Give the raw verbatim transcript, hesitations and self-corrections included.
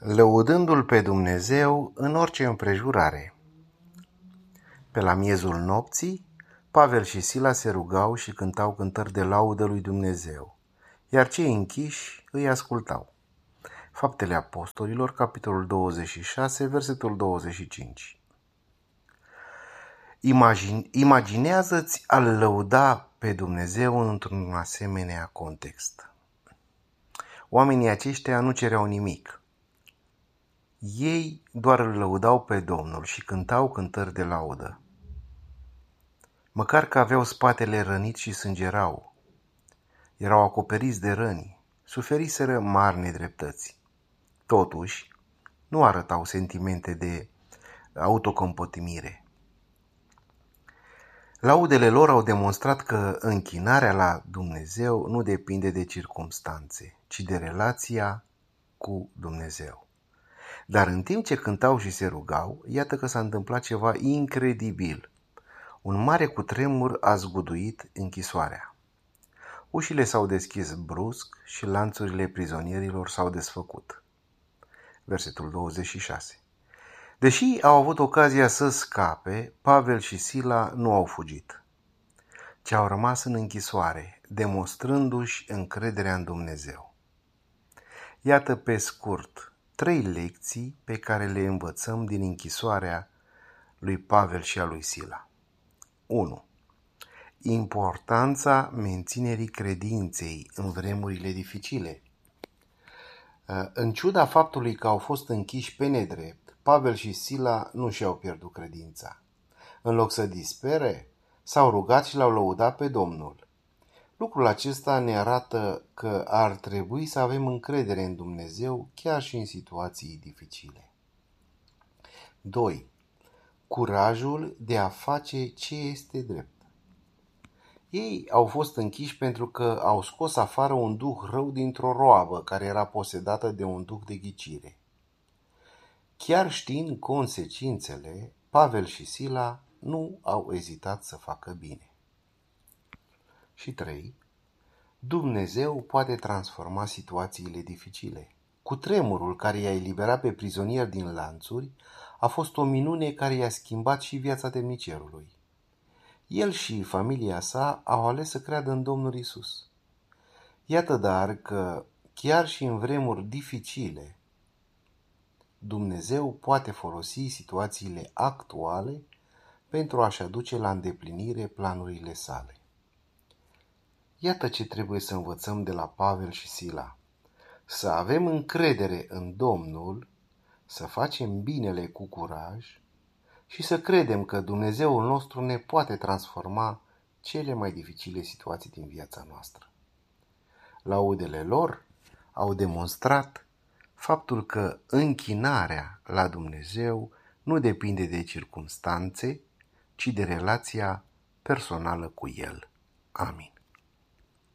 lăudându-L pe Dumnezeu în orice împrejurare. Pe la miezul nopții, Pavel și Sila se rugau și cântau cântări de laudă lui Dumnezeu, iar cei închiși îi ascultau. Faptele Apostolilor, capitolul douăzeci și șase, versetul douăzeci și cinci. Imagine, imaginează-ți a-L lăuda pe Dumnezeu într-un asemenea context. Oamenii aceștia nu cereau nimic. Ei doar îl lăudau pe Domnul și cântau cântări de laudă. Măcar că aveau spatele rănit și sângerau, erau acoperiți de răni, suferiseră mari nedreptăți. Totuși, nu arătau sentimente de autocompătimire. Laudele lor au demonstrat că închinarea la Dumnezeu nu depinde de circumstanțe, ci de relația cu Dumnezeu. Dar în timp ce cântau și se rugau, iată că s-a întâmplat ceva incredibil. Un mare cutremur a zguduit închisoarea. Ușile s-au deschis brusc și lanțurile prizonierilor s-au desfăcut. Versetul douăzeci și șase. Deși au avut ocazia să scape, Pavel și Sila nu au fugit, ci au rămas în închisoare, demonstrându-și încrederea în Dumnezeu. Iată pe scurt trei lecții pe care le învățăm din închisoarea lui Pavel și a lui Sila. unu. Importanța menținerii credinței în vremurile dificile. În ciuda faptului că au fost închiși pe nedrept, Pavel și Sila nu și-au pierdut credința. În loc să dispere, s-au rugat și l-au lăudat pe Domnul. Lucrul acesta ne arată că ar trebui să avem încredere în Dumnezeu chiar și în situații dificile. doi. Curajul de a face ce este drept. Ei au fost închiși pentru că au scos afară un duh rău dintr-o roabă care era posedată de un duh de ghicire. Chiar știind consecințele, Pavel și Sila nu au ezitat să facă bine. Și trei. Dumnezeu poate transforma situațiile dificile. Cutremurul care i-a eliberat pe prizonieri din lanțuri a fost o minune care i-a schimbat și viața temnicerului. El și familia sa au ales să creadă în Domnul Isus. Iată dar că, chiar și în vremuri dificile, Dumnezeu poate folosi situațiile actuale pentru a-și aduce la îndeplinire planurile sale. Iată ce trebuie să învățăm de la Pavel și Sila. Să avem încredere în Domnul, să facem binele cu curaj și să credem că Dumnezeul nostru ne poate transforma cele mai dificile situații din viața noastră. Laudele lor au demonstrat faptul că închinarea la Dumnezeu nu depinde de circumstanțe, ci de relația personală cu El. Amin.